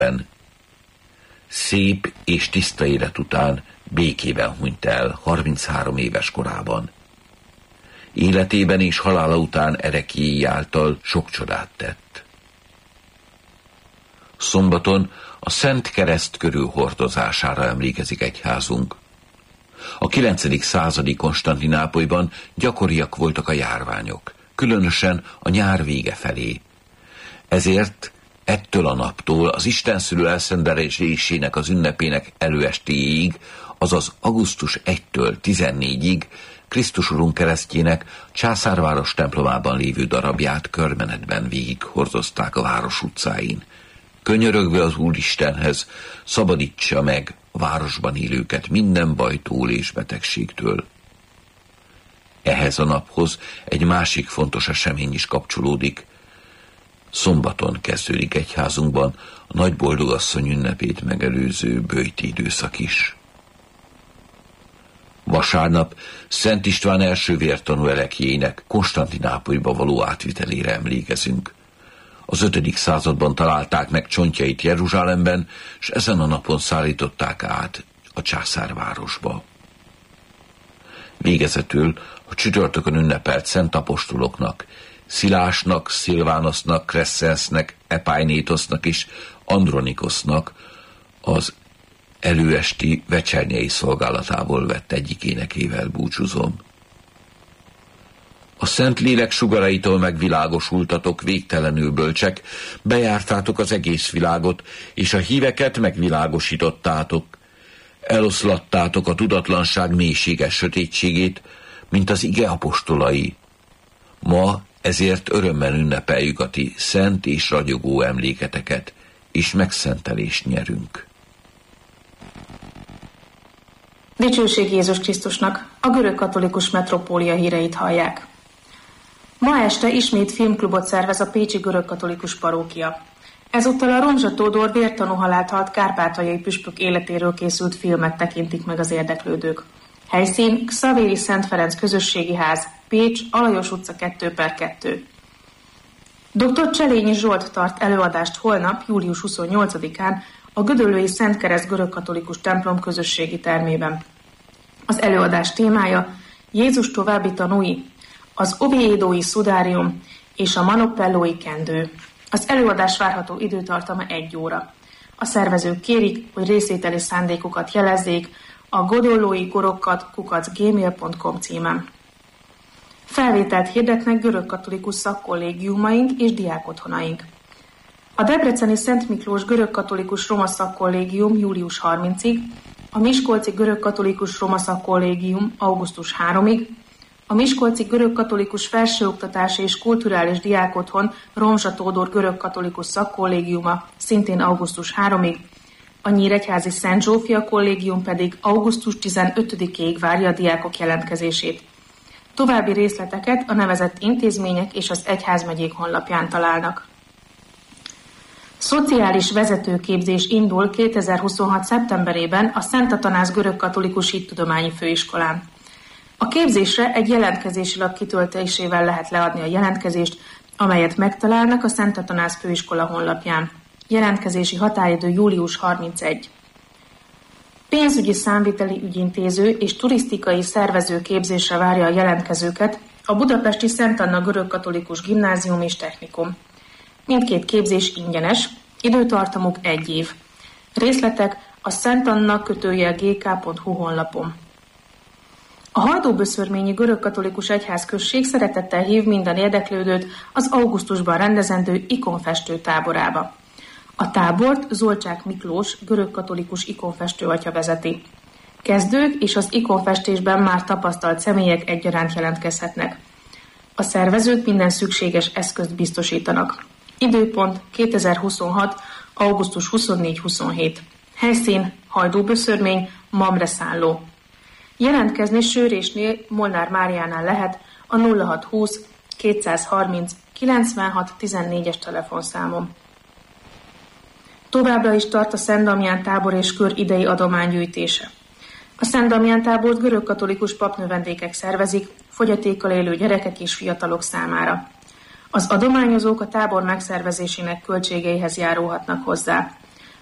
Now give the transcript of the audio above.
Szép és tiszta élet után békében hunyt el 33 éves korában. Életében és halála után ereklyéi által sok csodát tett. Szombaton a Szent Kereszt körül hordozására emlékezik egyházunk. A 9. századi Konstantinápolyban gyakoriak voltak a járványok, különösen a nyár vége felé. Ezért ettől a naptól az istenszülő elszendelésének az ünnepének előestéig, azaz augusztus 1-től 14-ig Krisztus Urunk keresztjének Császárváros templomában lévő darabját körmenetben végig hordozták a város utcáin, könyörögve az Úristenhez, szabadítsa meg a városban élőket minden bajtól és betegségtől. Ehhez a naphoz egy másik fontos esemény is kapcsolódik. Szombaton kezdődik egyházunkban a Nagy Boldogasszony ünnepét megelőző böjti időszak is. Vasárnap Szent István első vértanú ereklyéinek Konstantinápolyba való átvitelére emlékezünk. Az 5. században találták meg csontjait Jeruzsálemben, és ezen a napon szállították át a császárvárosba. Végezetül a csütörtökön ünnepelt szent apostoloknak, Szilásnak, Szilvánosznak, Kresszensznek, Epájnétosznak és Andronikosznak az előesti vecsernyei szolgálatából vett egyik énekével búcsúzom. A Szentlélek sugaraitól megvilágosultatok, végtelenül bölcsek, bejártátok az egész világot, és a híveket megvilágosítottátok. Eloszlattátok a tudatlanság mélységes sötétségét, mint az ige apostolai. Ma ezért örömmel ünnepeljük a ti szent és ragyogó emléketeket, és megszentelést nyerünk. Dicsőség Jézus Krisztusnak, a görögkatolikus metropólia híreit hallják. Ma este ismét filmklubot szervez a pécsi görögkatolikus parókia. Ezúttal a Romzsa Tódor vértanú halált halt kárpátaljai püspök életéről készült filmet tekintik meg az érdeklődők. Helyszín Xavéri Szent Ferenc közösségi ház, Pécs, Alajos utca 2/2. Dr. Cselényi Zsolt tart előadást holnap, július 28-án a gödöllői Szent Kereszt görögkatolikus templom közösségi termében. Az előadás témája Jézus további tanúi, az Oviedói Szudárium és a Manopellói kendő. Az előadás várható időtartama 1 óra. A szervezők kérik, hogy részvételi szándékukat jelezzék a godollóigorokkat@gmail.com címen. Felvételt hirdetnek görögkatolikus szakkollégiumaink és diákotthonaink. A debreceni Szent Miklós görögkatolikus roma szakkollégium július 30-ig, a miskolci görögkatolikus roma szakkollégium augusztus 3-ig, a miskolci görögkatolikus felsőoktatási és kulturális diákotthon Romzsa Tódor görögkatolikus szakkollégiuma szintén augusztus 3-ig, a nyíregyházi Szent Zsófia kollégium pedig augusztus 15-ig várja a diákok jelentkezését. További részleteket a nevezett intézmények és az egyházmegyék honlapján találnak. Szociális vezetőképzés indul 2026. szeptemberében a Szent Atanász görögkatolikus hittudományi főiskolán. A képzésre egy jelentkezési lap kitöltésével lehet leadni a jelentkezést, amelyet megtalálnak a Szent Atanász főiskola honlapján. Jelentkezési határidő július 31. Pénzügyi számviteli ügyintéző és turisztikai szervező képzésre várja a jelentkezőket a budapesti Szent Anna görögkatolikus gimnázium és technikum. Mindkét képzés ingyenes, időtartamuk 1 év. Részletek a szentanna-gk.hu honlapon. A Hajdúböszörményi görögkatolikus egyházközség szeretettel hív minden érdeklődőt az augusztusban rendezendő ikonfestő táborába. A tábort Zolcsák Miklós görögkatolikus ikonfestő atya vezeti. Kezdők és az ikonfestésben már tapasztalt személyek egyaránt jelentkezhetnek. A szervezők minden szükséges eszközt biztosítanak. Időpont 2026. augusztus 24-27. Helyszín Hajdúböszörmény, Mamre szálló. Jelentkezni Sőrésnél Molnár Máriánál lehet a 0620 230 96 14-es telefonszámom. Továbbra is tart a Szent Damján tábor és kör idei adománygyűjtése. A Szent Damján tábort görögkatolikus papnövendékek szervezik, fogyatékkal élő gyerekek és fiatalok számára. Az adományozók a tábor megszervezésének költségeihez járulhatnak hozzá.